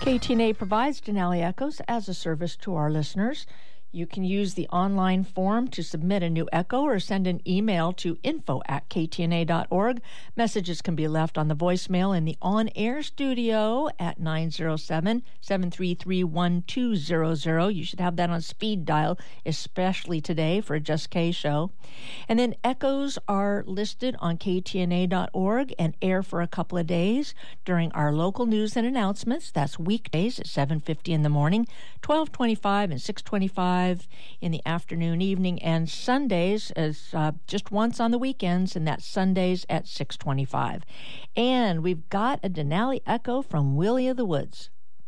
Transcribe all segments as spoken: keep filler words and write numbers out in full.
K T N A provides Denali Echoes as a service to our listeners. You can use the online form to submit a new echo or send an email to info at k t n a dot org. Messages can be left on the voicemail in the on-air studio at nine zero seven, seven three three, one two zero zero. You should have that on speed dial, especially today for a Just K show. And then echoes are listed on k t n a dot org and air for a couple of days during our local news and announcements. That's weekdays at seven fifty in the morning, twelve twenty-five and six twenty-five in the afternoon, evening, and Sundays as uh, just once on the weekends, and that's Sundays at six twenty-five. And we've got a Denali Echo from Willie of the Woods.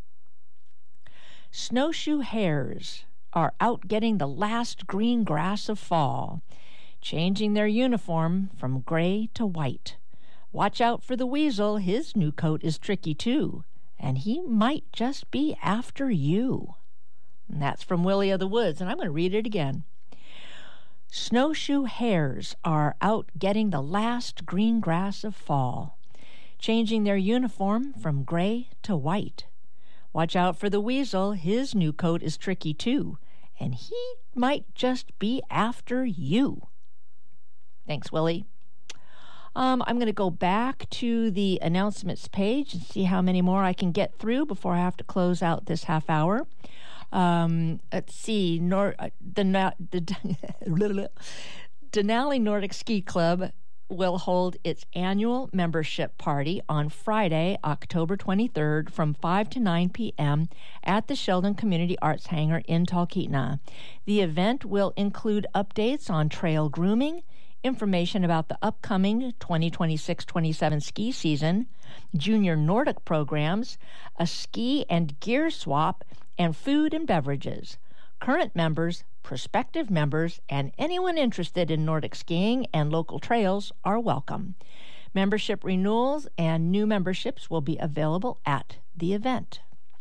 Snowshoe hares are out getting the last green grass of fall, changing their uniform from gray to white. Watch out for the weasel. His new coat is tricky too, and he might just be after you. And that's from Willie of the Woods, and I'm going to read it again. Snowshoe hares are out getting the last green grass of fall, changing their uniform from gray to white. Watch out for the weasel. His new coat is tricky too, and he might just be after you. Thanks, Willie. Um, I'm going to go back to the announcements page and see how many more I can get through before I have to close out this half hour. Um, let's see, Nor- uh, the, the Denali Nordic Ski Club will hold its annual membership party on Friday, October twenty-third from five to nine p.m. at the Sheldon Community Arts Hangar in Talkeetna. The event will include updates on trail grooming, information about the upcoming twenty twenty-six twenty-seven ski season, junior Nordic programs, a ski and gear swap, and food and beverages. Current members, prospective members, and anyone interested in Nordic skiing and local trails are welcome. Membership renewals and new memberships will be available at the event.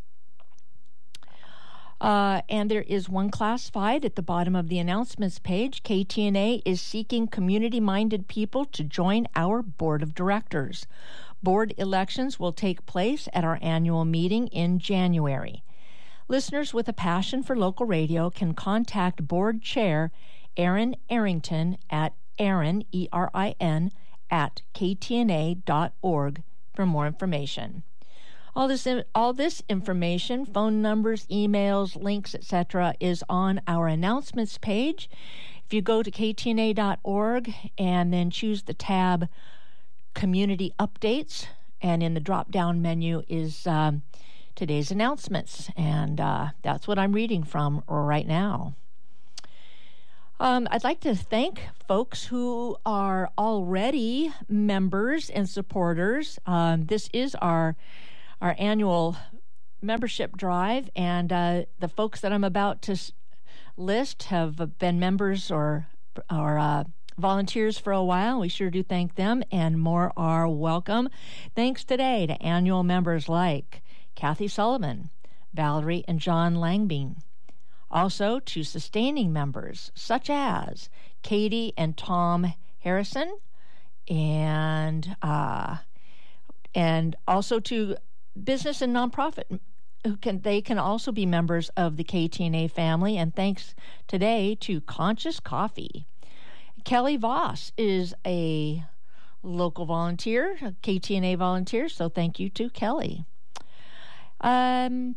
Uh, and there is one classified at the bottom of the announcements page. K T N A is seeking community-minded people to join our board of directors. Board elections will take place at our annual meeting in January. Listeners with a passion for local radio can contact board chair Erin Arrington at Erin, E R I N, at k t n a dot org for more information. All this, all this information, phone numbers, emails, links, et cetera, is on our announcements page. If you go to k t n a dot org and then choose the tab Community Updates, and in the drop-down menu is um, today's announcements, and uh, that's what I'm reading from right now. Um, I'd like to thank folks who are already members and supporters. Um, this is our our annual membership drive, and uh, the folks that I'm about to list have been members or or uh, volunteers for a while. We sure do thank them, and more are welcome. Thanks today to annual members like Kathy Sullivan, Valerie and John Langbein. Also to sustaining members such as Katie and Tom Harrison, and uh, and also to business and nonprofit who can they can also be members of the K T N A family. And thanks today to Conscious Coffee. Kelly Voss is a local volunteer, a K T N A volunteer, so thank you to Kelly. Um,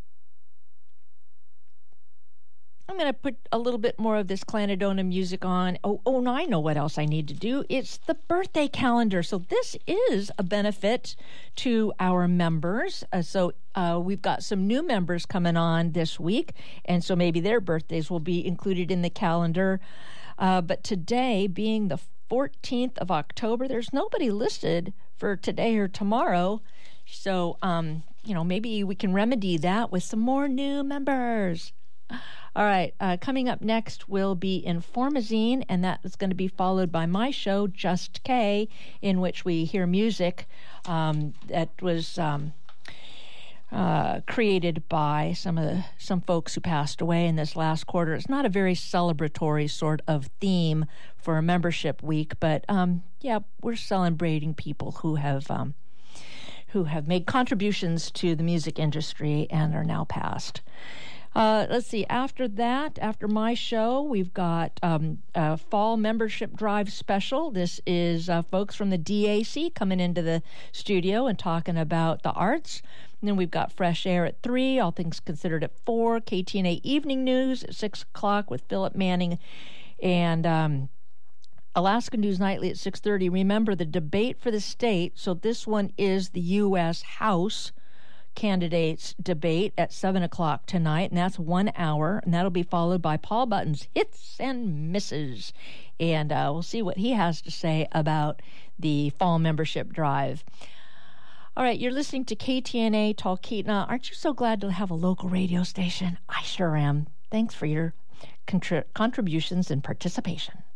I'm going to put a little bit more of this Clanadona music on. Oh, oh, no, I know what else I need to do. It's the birthday calendar. So this is a benefit to our members. Uh, so uh, we've got some new members coming on this week, and so maybe their birthdays will be included in the calendar. Uh, but today, being the fourteenth of October, there's nobody listed for today or tomorrow. So, um, you know, maybe we can remedy that with some more new members. All right, uh, coming up next will be Informazine, and that is going to be followed by my show, Just K, in which we hear music um, that was um, uh, created by some of the, some folks who passed away in this last quarter. It's not a very celebratory sort of theme for a membership week, but um, yeah, we're celebrating people who have um, who have made contributions to the music industry and are now passed. Uh, let's see, after that, after my show, we've got um, a fall membership drive special. This is uh, folks from the D A C coming into the studio and talking about the arts. And then we've got Fresh Air at three, All Things Considered at four, K T N A Evening News at six o'clock with Philip Manning, and um, Alaska News Nightly at six thirty. Remember, the debate for the state, so this one is the U S House candidates debate at seven o'clock tonight, and that's one hour, and that'll be followed by Paul Button's Hits and Misses, and uh, we'll see what he has to say about the fall membership drive. All right, you're listening to K T N A Talkeetna. Aren't you so glad to have a local radio station? I sure am. Thanks for your contri- contributions and participation.